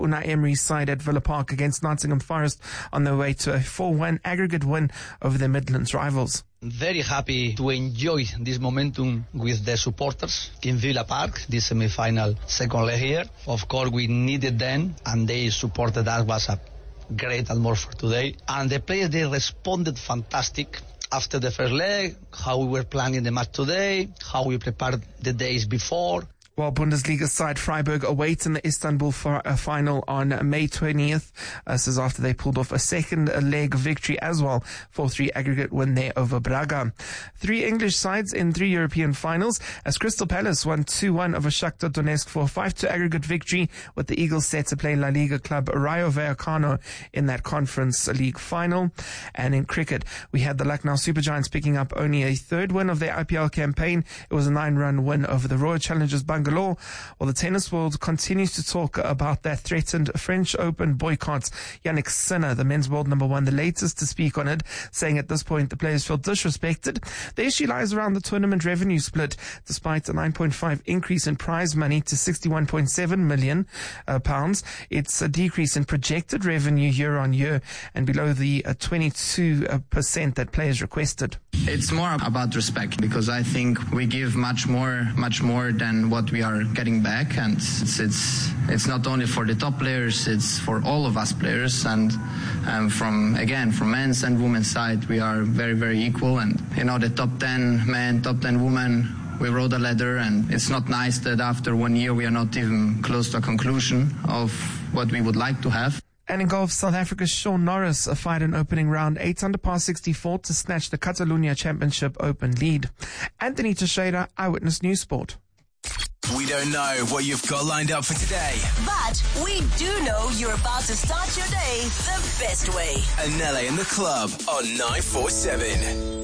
Unai Emery's side at Villa Park against Nottingham Forest on their way to a 4-1 aggregate win over their Midlands rivals. Very happy to enjoy this momentum with the supporters in Villa Park, this semi-final second leg here. Of course, we needed them, and they supported us. Was a great atmosphere today. And the players, they responded fantastic. After the first leg, how we were planning the match today, how we prepared the days before. While Bundesliga side Freiburg await in the Istanbul final on May 20th. This is after they pulled off a second leg victory as well, 4-3 aggregate win there over Braga. 3 English sides in 3 European finals as Crystal Palace won 2-1 over Shakhtar Donetsk for a 5-2 aggregate victory, with the Eagles set to play La Liga club Rayo Vallecano in that Conference League final. And in cricket, we had the Lucknow Super Giants picking up only a 3rd win of their IPL campaign. It was a 9-run win over the Royal Challengers Bangalore. While the tennis world continues to talk about that threatened French Open boycott, Yannick Sinner, the men's world number 1, the latest to speak on it, saying at this point the players feel disrespected. The issue lies around the tournament revenue split. Despite a 9.5 increase in prize money to £61.7 million, it's a decrease in projected revenue year on year and below the 22% that players requested. It's more about respect, because I think we give much more than what we are getting back, and it's not only for the top players, it's for all of us players, and from men's and women's side we are very, very equal. And the top 10 men, top 10 women, we wrote a letter, and it's not nice that after 1 year we are not even close to a conclusion of what we would like to have. And in golf, South Africa's Shaun Norris fired an opening round 8 under par 64 to snatch the Catalunya Championship Open lead. Anthony Teixeira, Eyewitness News Sport. We don't know what you've got lined up for today, but we do know you're about to start your day the best way. Anele in the Club on 947.